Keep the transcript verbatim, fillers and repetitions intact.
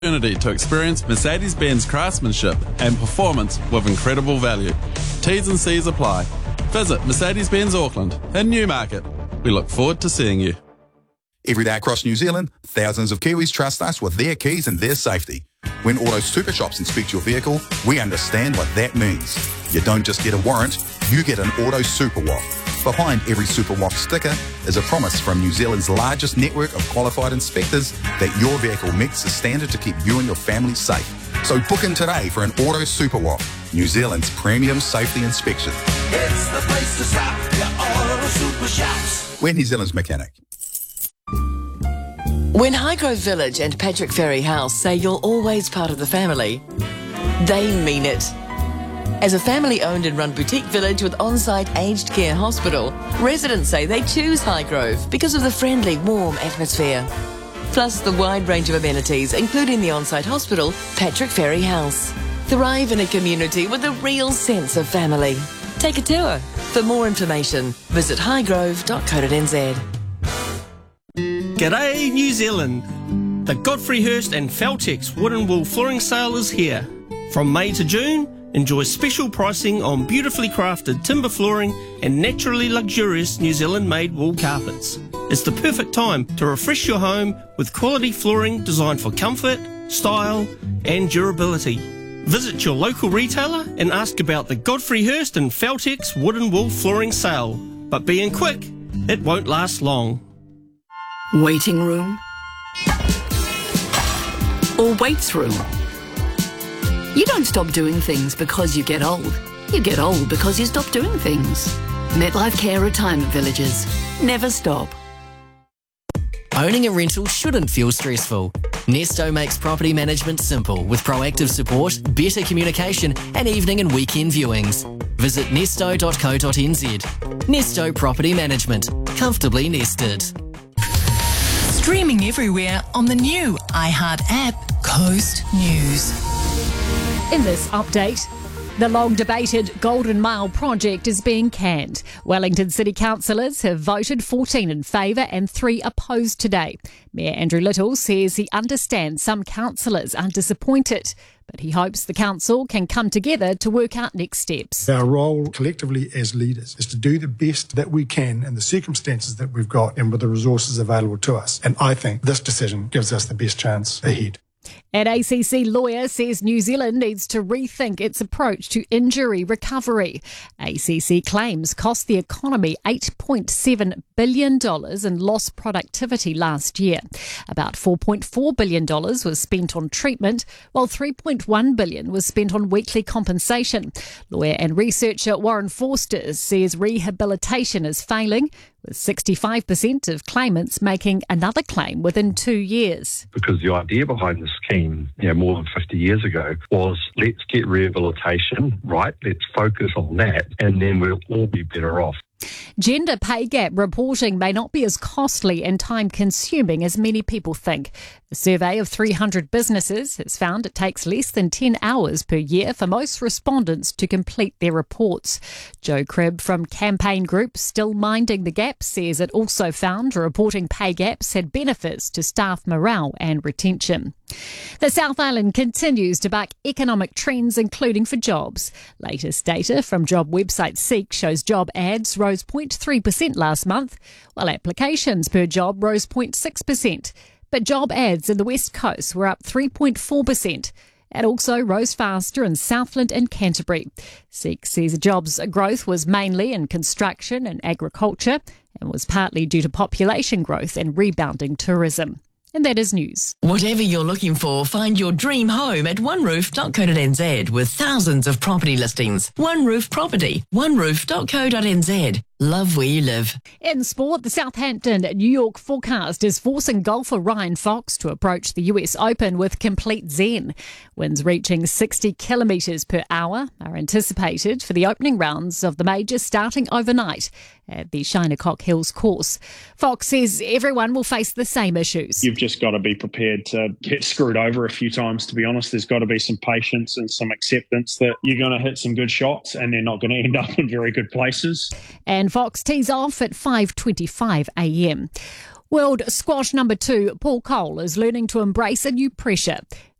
Opportunity to experience Mercedes-Benz craftsmanship and performance with incredible value. T's and C's apply. Visit Mercedes-Benz Auckland in Newmarket. We look forward to seeing you. Every day across New Zealand, thousands of Kiwis trust us with their keys and their safety. When Auto Super Shops inspect your vehicle, we understand what that means. You don't just get a warrant, you get an Auto Super Walk. Behind every Super Walk sticker is a promise from New Zealand's largest network of qualified inspectors that your vehicle meets the standard to keep you and your family safe. So book in today for an Auto Super Walk, New Zealand's premium safety inspection. It's the place to stop, your Auto Super Shops. We're New Zealand's mechanic. When Highgrove Village and Patrick Ferry House say you're always part of the family, they mean it. As a family-owned and run boutique village with on-site aged care hospital, residents say they choose Highgrove because of the friendly, warm atmosphere. Plus the wide range of amenities, including the on-site hospital, Patrick Ferry House. Thrive in a community with a real sense of family. Take a tour. For more information, visit highgrove dot co dot n z. G'day New Zealand! The Godfrey Hirst and Feltex Wood and Wool Flooring Sale is here. From May to June, enjoy special pricing on beautifully crafted timber flooring and naturally luxurious New Zealand-made wool carpets. It's the perfect time to refresh your home with quality flooring designed for comfort, style and durability. Visit your local retailer and ask about the Godfrey Hirst and Feltex Wood and Wool Flooring Sale. But being quick, it won't last long. Waiting room or waits room. You don't stop doing things because you get old. You get old because you stop doing things. MetLife Care Retirement Villages. Never stop. Owning a rental shouldn't feel stressful. Nesto makes property management simple with proactive support, better communication and evening and weekend viewings. Visit nesto dot co dot n z. Nesto Property Management. Comfortably nested. Streaming everywhere on the new iHeart app, Coast News. In this update, the long-debated Golden Mile project is being canned. Wellington City councillors have voted fourteen in favour and three opposed today. Mayor Andrew Little says he understands some councillors are disappointed, but he hopes the council can come together to work out next steps. Our role collectively as leaders is to do the best that we can in the circumstances that we've got and with the resources available to us. And I think this decision gives us the best chance ahead. An A C C lawyer says New Zealand needs to rethink its approach to injury recovery. A C C claims cost the economy eight point seven billion dollars in lost productivity last year. About four point four billion dollars was spent on treatment, while three point one billion dollars was spent on weekly compensation. Lawyer and researcher Warren Forster says rehabilitation is failing, with sixty-five percent of claimants making another claim within two years. Because the idea behind the scheme, you know, more than fifty years ago was let's get rehabilitation right, let's focus on that, and then we'll all be better off. Gender pay gap reporting may not be as costly and time-consuming as many people think. A survey of three hundred businesses has found it takes less than ten hours per year for most respondents to complete their reports. Joe Cribb from Campaign Group Still Minding the Gap says it also found reporting pay gaps had benefits to staff morale and retention. The South Island continues to back economic trends, including for jobs. Latest data from job website Seek shows job ads rose zero point three percent last month, while applications per job rose zero point six percent. But job ads in the West Coast were up three point four percent. It also rose faster in Southland and Canterbury. Seek says jobs growth was mainly in construction and agriculture and was partly due to population growth and rebounding tourism. And that is news. Whatever you're looking for, find your dream home at one roof dot co dot n z with thousands of property listings. One Roof Property, one roof dot co dot n z. Love where you live. In sport, the Southampton New York forecast is forcing golfer Ryan Fox to approach the U S Open with complete zen. Winds reaching sixty kilometres per hour are anticipated for the opening rounds of the major starting overnight at the Shinnecock Hills course. Fox says everyone will face the same issues. You've just got to be prepared to get screwed over a few times, to be honest. There's got to be some patience and some acceptance that you're going to hit some good shots and they're not going to end up in very good places. And Fox tees off at five twenty-five a m. World squash number two, Paul Cole, is learning to embrace a new pressure.